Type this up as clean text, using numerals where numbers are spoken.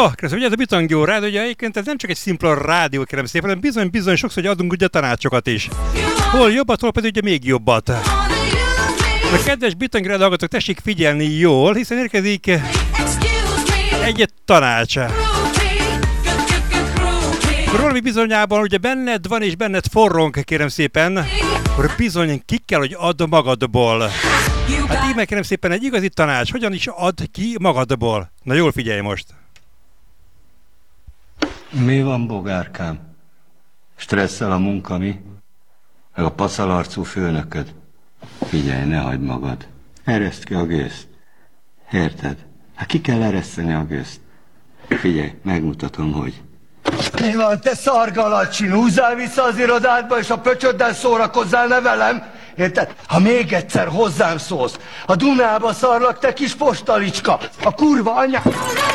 Köszönöm, hogy ez a Bitang jó rádió, ugye egyébként ez nem csak egy szimpla rádió, kérem szépen, hanem bizony sokszor adunk ugye tanácsokat is. Hol jobbat, hol pedig ugye még jobbat. A kedves Bitang rádió hallgatók, tessék figyelni jól, hiszen érkezik egy tanács. Valami bizonyában ugye benned van és benned forrong, kérem szépen, akkor bizony ki kell, hogy add magadból. Hát így meg kérem szépen egy igazi tanács, hogyan is add ki magadból. Na jól figyelj most. Mi van, bogárkám? Stresszel a munka, mi? Meg a paszalarcú főnököd? Figyelj, ne hagyd magad. Ereszd ki a gőzt. Érted? Hát ki kell ereszteni a gőzt. Figyelj, megmutatom, hogy. Mi van, te szargalacsin? Húzzál vissza az irodádba, és a pöcsöddel szórakozzál, ne velem? Érted? Ha még egyszer hozzám szólsz, a Dunába szarlak, te kis postalicska, a kurva anyám!